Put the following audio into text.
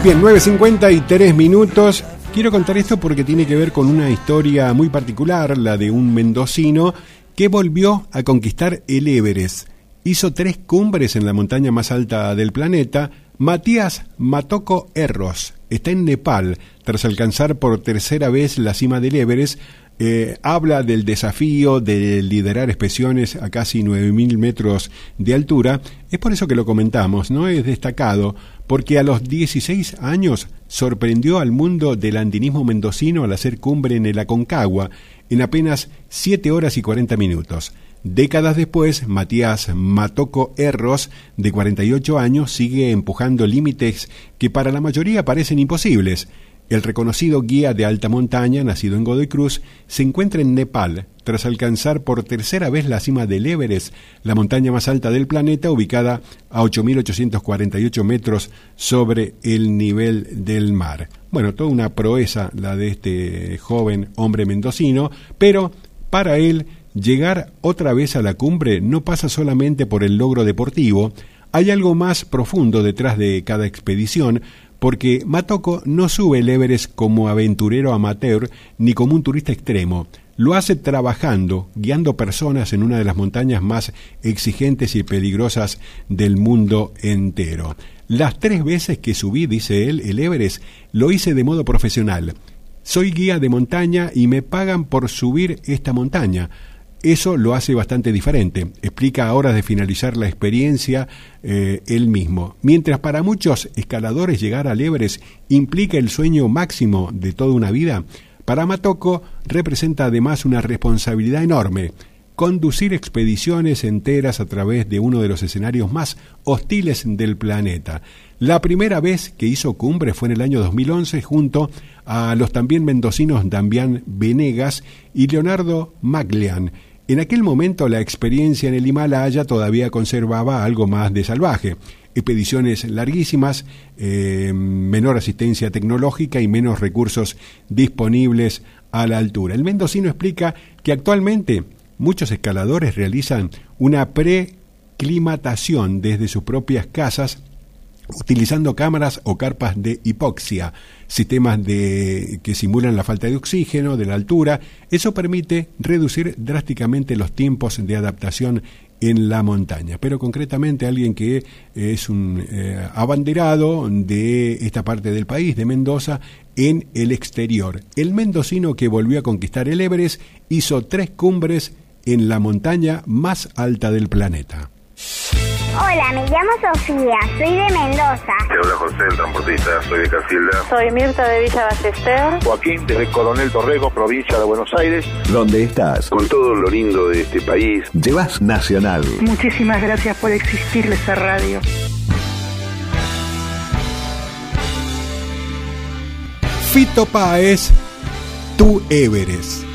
Bien, 9:53 minutos. Quiero contar esto porque tiene que ver con una historia muy particular, la de un mendocino que volvió a conquistar el Everest. Hizo 3 cumbres en la montaña más alta del planeta. Matías Matoko Erros está en Nepal tras alcanzar por tercera vez la cima del Everest. Habla del desafío de liderar expediciones a casi 9.000 metros de altura. Es por eso que lo comentamos, ¿no? Es destacado porque a los 16 años sorprendió al mundo del andinismo mendocino al hacer cumbre en el Aconcagua en apenas 7 horas y 40 minutos. Décadas después, Matías Matoko Erros, de 48 años, sigue empujando límites que para la mayoría parecen imposibles. El reconocido guía de alta montaña, nacido en Godoy Cruz, se encuentra en Nepal tras alcanzar por tercera vez la cima del Everest, la montaña más alta del planeta, ubicada a 8.848 metros sobre el nivel del mar. Bueno, toda una proeza la de este joven hombre mendocino, pero para él llegar otra vez a la cumbre no pasa solamente por el logro deportivo. Hay algo más profundo detrás de cada expedición, porque Matoko no sube el Everest como aventurero amateur ni como un turista extremo. Lo hace trabajando, guiando personas en una de las montañas más exigentes y peligrosas del mundo entero. Las 3 veces que subí, dice él, el Everest, lo hice de modo profesional. Soy guía de montaña y me pagan por subir esta montaña. Eso lo hace bastante diferente, explica a horas de finalizar la experiencia él mismo. Mientras para muchos escaladores llegar al Everest implica el sueño máximo de toda una vida, para Matoko representa además una responsabilidad enorme: conducir expediciones enteras a través de uno de los escenarios más hostiles del planeta. La primera vez que hizo cumbre fue en el año 2011 junto a los también mendocinos Damián Venegas y Leonardo Maglian. En aquel momento la experiencia en el Himalaya todavía conservaba algo más de salvaje. Expediciones larguísimas, menor asistencia tecnológica y menos recursos disponibles a la altura. El mendocino explica que actualmente muchos escaladores realizan una preclimatación desde sus propias casas, utilizando cámaras o carpas de hipoxia, sistemas que simulan la falta de oxígeno, de la altura. Eso permite reducir drásticamente los tiempos de adaptación en la montaña. Pero concretamente alguien que es un abanderado de esta parte del país, de Mendoza, en el exterior. El mendocino que volvió a conquistar el Everest hizo 3 cumbres en la montaña más alta del planeta. Hola, me llamo Sofía, soy de Mendoza. Te habla José, el transportista, soy de Casilda. Soy Mirta de Villa Ballester. Joaquín, desde Coronel Dorrego, provincia de Buenos Aires. ¿Dónde estás? Con todo lo lindo de este país. Llevas Nacional. Muchísimas gracias por existir esa radio. Fito Páez, Tu Everest.